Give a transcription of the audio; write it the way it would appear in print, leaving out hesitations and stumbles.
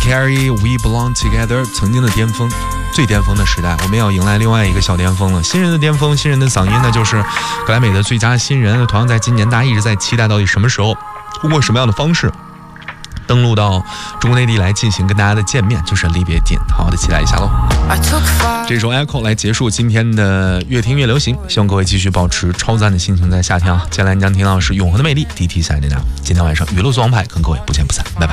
Carey We Belong Together 曾经的巅峰，最巅峰的时代，我们要迎来另外一个小巅峰了。新人的巅峰，新人的嗓音呢，就是格莱美的最佳新人。同样在今年，大家一直在期待到底什么时候，通过什么样的方式登陆到中国内地来进行跟大家的见面，就是离别点，好好的期待一下喽。这首 Echo 来结束今天的越听越流行，希望各位继续保持超赞的心情在夏天啊。接下来你将听到的是永恒的魅力 DT 赛琳娜。今天晚上娱乐做王牌跟各位不见不散，拜拜。